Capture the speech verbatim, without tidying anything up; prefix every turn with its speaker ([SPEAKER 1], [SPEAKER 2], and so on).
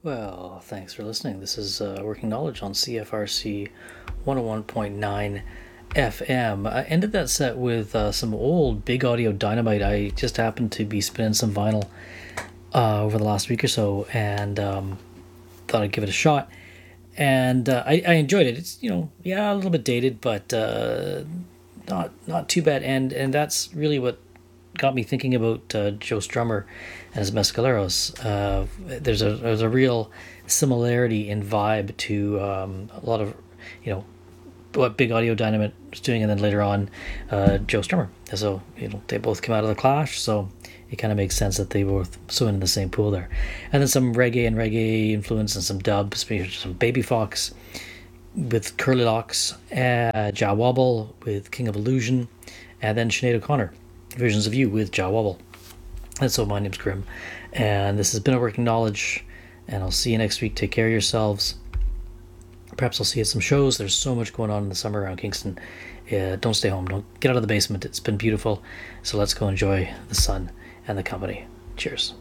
[SPEAKER 1] Well, thanks for listening. This is uh, Working Knowledge on C F R C one oh one point nine F M. I ended that set with uh, some old Big Audio Dynamite. I just happened to be spinning some vinyl uh, over the last week or so, and um, thought I'd give it a shot. And uh, I, I enjoyed it. It's, you know, yeah, a little bit dated, but uh, not not too bad. And and that's really what got me thinking about uh, Joe Strummer and his Mescaleros. Uh, there's a there's a real similarity in vibe to um, a lot of, you know, what Big Audio Dynamite was doing, and then later on, uh, Joe Strummer. So, you know, they both came out of the Clash, so it kind of makes sense that they were swimming in the same pool there. And then some reggae and reggae influence and some dubs, some Baby Fox with Curly Locks, uh, Jah Wobble with King of Illusion, and then Sinead O'Connor, Visions of You with Jah Wobble. And so my name's Grim, and this has been a Working Knowledge, and I'll see you next week. Take care of yourselves. Perhaps I'll see you at some shows. There's so much going on in the summer around Kingston. Uh, don't stay home. Don't get out of the basement. It's been beautiful. So let's go enjoy the sun and the company. Cheers.